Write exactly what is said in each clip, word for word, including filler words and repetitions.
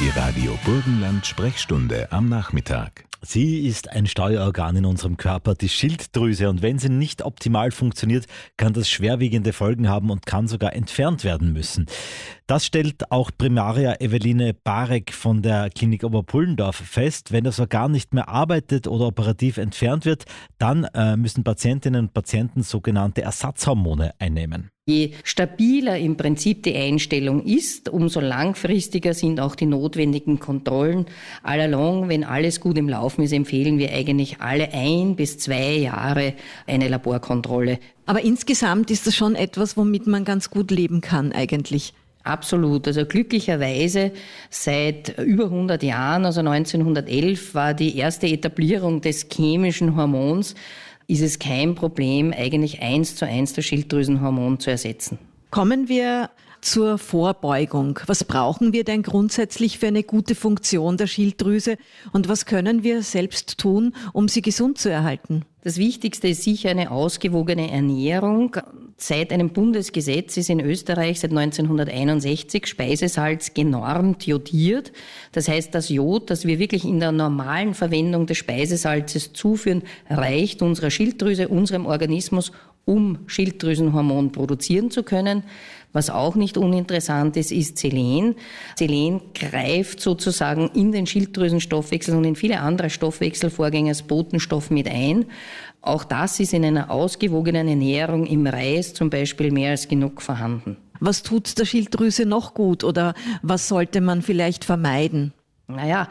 Die Radio Burgenland Sprechstunde am Nachmittag. Sie ist ein Steuerorgan in unserem Körper, die Schilddrüse. Und wenn sie nicht optimal funktioniert, kann das schwerwiegende Folgen haben und kann sogar entfernt werden müssen. Das stellt auch Primaria Eveline Barek von der Klinik Oberpullendorf fest. Wenn das Organ nicht mehr arbeitet oder operativ entfernt wird, dann äh, müssen Patientinnen und Patienten sogenannte Ersatzhormone einnehmen. Je stabiler im Prinzip die Einstellung ist, umso langfristiger sind auch die notwendigen Kontrollen. All along, wenn alles gut im Laufen ist, empfehlen wir eigentlich alle ein bis zwei Jahre eine Laborkontrolle. Aber insgesamt ist das schon etwas, womit man ganz gut leben kann eigentlich. Absolut. Also glücklicherweise seit über hundert Jahren, also neunzehnhundertelf, war die erste Etablierung des chemischen Hormons, ist es kein Problem, eigentlich eins zu eins das Schilddrüsenhormon zu ersetzen. Kommen wir zur Vorbeugung. Was brauchen wir denn grundsätzlich für eine gute Funktion der Schilddrüse und was können wir selbst tun, um sie gesund zu erhalten? Das Wichtigste ist sicher eine ausgewogene Ernährung. Seit einem Bundesgesetz ist in Österreich seit neunzehnhunderteinundsechzig Speisesalz genormt jodiert. Das heißt, das Jod, das wir wirklich in der normalen Verwendung des Speisesalzes zuführen, reicht unserer Schilddrüse, unserem Organismus, um Schilddrüsenhormon produzieren zu können. Was auch nicht uninteressant ist, ist Selen. Selen greift sozusagen in den Schilddrüsenstoffwechsel und in viele andere Stoffwechselvorgänge als Botenstoff mit ein. Auch das ist in einer ausgewogenen Ernährung im Reis zum Beispiel mehr als genug vorhanden. Was tut der Schilddrüse noch gut oder was sollte man vielleicht vermeiden? Naja,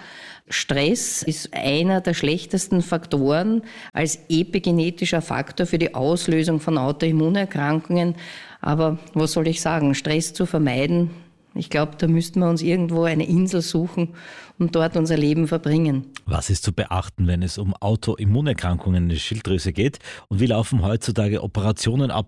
Stress ist einer der schlechtesten Faktoren als epigenetischer Faktor für die Auslösung von Autoimmunerkrankungen. Aber was soll ich sagen, Stress zu vermeiden, ich glaube, da müssten wir uns irgendwo eine Insel suchen und dort unser Leben verbringen. Was ist zu beachten, wenn es um Autoimmunerkrankungen in der Schilddrüse geht? Und wie laufen heutzutage Operationen ab,